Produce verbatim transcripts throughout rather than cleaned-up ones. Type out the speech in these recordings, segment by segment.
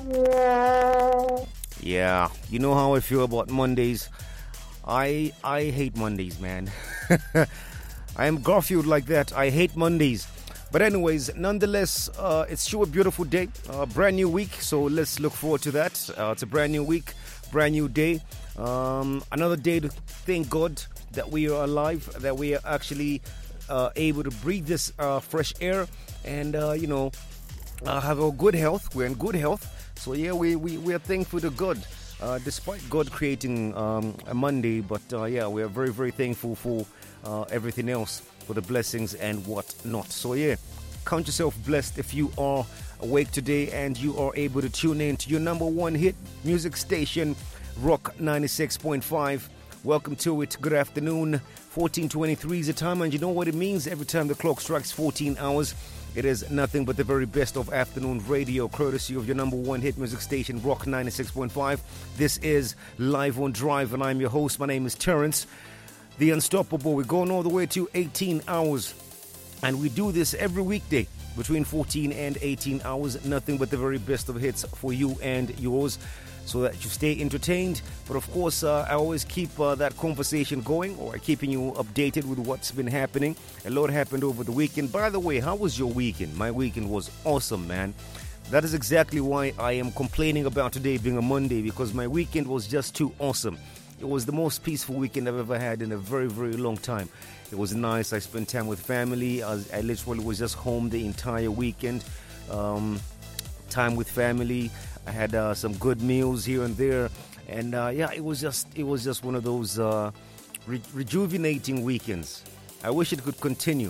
Yeah, you know how I feel about Mondays. I I hate Mondays, man. I am Garfield like that. I hate Mondays. But anyways, nonetheless, uh, it's sure a beautiful day. Uh, brand new week, so let's look forward to that. Uh, it's a brand new week, brand new day. Um, another day to thank God that we are alive, that we are actually uh, able to breathe this uh, fresh air and, uh, you know, uh, have a good health. We're in good health. So, yeah, we, we, we are thankful to God, uh, despite God creating um, a Monday. But, uh, yeah, we are very, very thankful for uh, everything else, for the blessings and what not. So, yeah, count yourself blessed if you are awake today and you are able to tune in to your number one hit music station, Rock ninety-six point five. Welcome to it. Good afternoon. fourteen twenty-three is the time, and you know what it means every time the clock strikes fourteen hours. It is nothing but the very best of afternoon radio, courtesy of your number one hit music station, Rock ninety-six point five. This is Live on Drive, and I'm your host. My name is Terrence, the Unstoppable. We're going all the way to eighteen hours, and we do this every weekday between fourteen and eighteen hours. Nothing but the very best of hits for you and yours, so that you stay entertained. But of course, uh, I always keep uh, that conversation going, or keeping you updated with what's been happening. A lot happened over the weekend. By the way, how was your weekend? My weekend was awesome, man. That is exactly why I am complaining about today being a Monday, because my weekend was just too awesome. It was the most peaceful weekend I've ever had in a very, very long time. It was nice. I spent time with family. I, was, I literally was just home the entire weekend. Um, time with family. I had uh, some good meals here and there, and uh, yeah, it was just it was just one of those uh, re- rejuvenating weekends. I wish it could continue.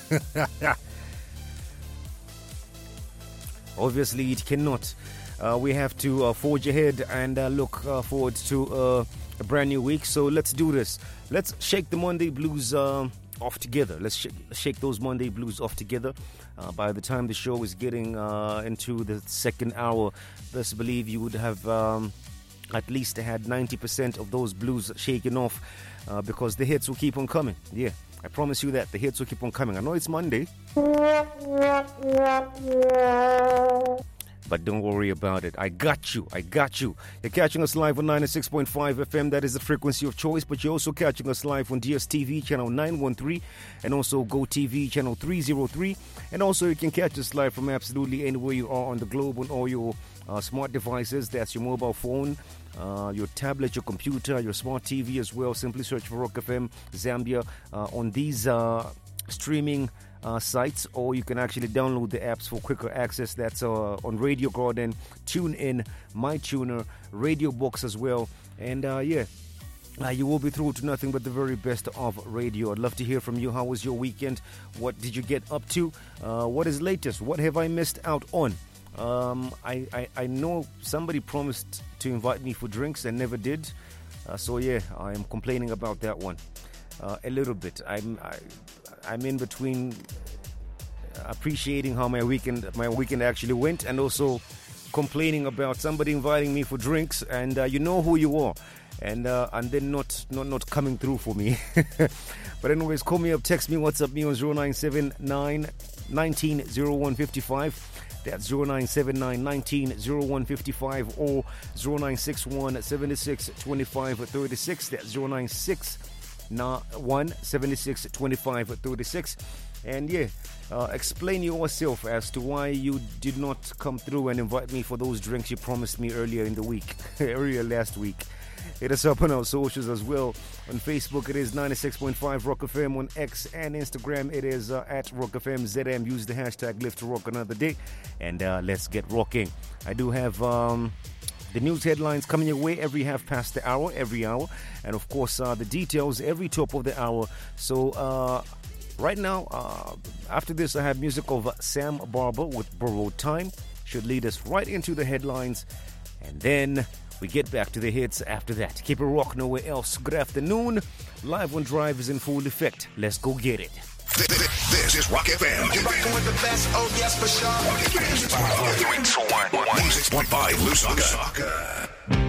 Obviously, it cannot. Uh, we have to uh, forge ahead and uh, look uh, forward to uh, a brand new week. So let's do this. Let's shake the Monday blues uh, off together. Let's sh- shake those Monday blues off together. Uh, by the time the show is getting uh, into the second hour, best believe you would have um, at least had ninety percent of those blues shaken off, uh, because the hits will keep on coming. Yeah, I promise you that. The hits will keep on coming. I know it's Monday, but don't worry about it. I got you. I got you. You're catching us live on ninety-six point five F M. That is the frequency of choice. But you're also catching us live on D S T V channel nine one three, and also GoTV channel three oh three. And also you can catch us live from absolutely anywhere you are on the globe on all your uh, smart devices. That's your mobile phone, uh, your tablet, your computer, your smart T V as well. Simply search for Rock F M Zambia uh, on these uh, streaming Uh, sites, or you can actually download the apps for quicker access. That's uh, on Radio Garden, TuneIn, MyTuner, Radio Box as well. And uh, yeah, uh, you will be through to nothing but the very best of radio. I'd love to hear from you. How was your weekend? What did you get up to? Uh, what is latest? What have I missed out on? Um, I, I, I know somebody promised to invite me for drinks and never did. Uh, so yeah, I am complaining about that one uh, a little bit. I'm I, I'm in between appreciating how my weekend my weekend actually went, and also complaining about somebody inviting me for drinks, and uh, you know who you are, and uh, and then not, not not coming through for me. But anyways, call me up, text me, WhatsApp me on zero nine seven nine, one nine, zero one five five. That's zero nine seven nine, one nine, zero one five five, or zero nine six one, seven six two five three six. That's zero nine six one, seven six two five three six. And yeah, uh, explain yourself as to why you did not come through and invite me for those drinks you promised me earlier in the week, earlier last week. Hit us up on our socials as well. On Facebook, it is ninety-six point five Rock F M. On X and Instagram, it is uh, at Rock F M Z M. Use the hashtag Live to Rock Another Day, and uh, let's get rocking. I do have um, the news headlines coming your way every half past the hour, every hour, and of course uh, the details every top of the hour. So uh, right now, uh, after this, I have music of Sam Barber with Borrowed Time. Should lead us right into the headlines, and then we get back to the hits after that. Keep it rock, nowhere else. Good afternoon. Live on Drive is in full effect. Let's go get it. This is Rock F M. You're rocking with the best. Oh, yes, for sure. one oh six point five Lusaka.